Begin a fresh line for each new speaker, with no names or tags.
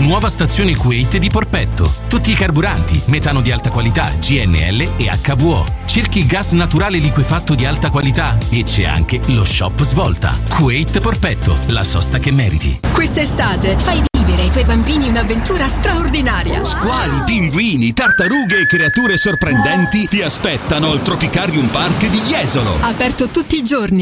Nuova stazione Kuwait di Porpetto. Tutti i carburanti, metano di alta qualità, GNL e HVO. Cerchi gas naturale liquefatto di alta qualità e c'è anche lo shop Svolta. Kuwait Porpetto, la sosta che meriti.
Quest'estate fai vivere ai tuoi bambini un'avventura straordinaria.
Squali, pinguini, tartarughe e creature sorprendenti ti aspettano al Tropicarium Park di Jesolo.
Aperto tutti i giorni.